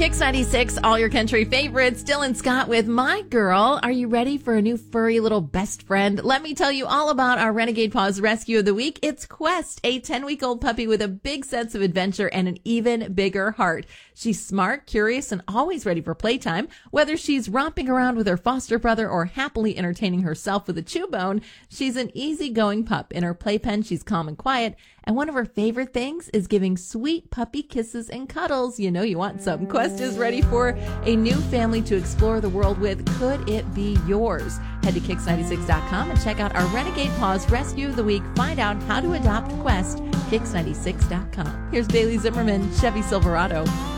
Kix 96, all your country favorites. Dylan Scott with My Girl. Are you ready for a new furry little best friend? Let me tell you all about our Renegade Paws Rescue of the Week. It's Quest, a 10-week-old puppy with a big sense of adventure and an even bigger heart. She's smart, curious, and always ready for playtime. Whether she's romping around with her foster brother or happily entertaining herself with a chew bone, she's an easygoing pup. In her playpen, she's calm and quiet. And one of her favorite things is giving sweet puppy kisses and cuddles. You know you want some. Quest is ready for a new family to explore the world with. Could it be yours? Head to Kix96.com and check out our Renegade Paws Rescue of the Week. Find out how to adopt Quest. Kix96.com. Here's Bailey Zimmerman, Chevy Silverado.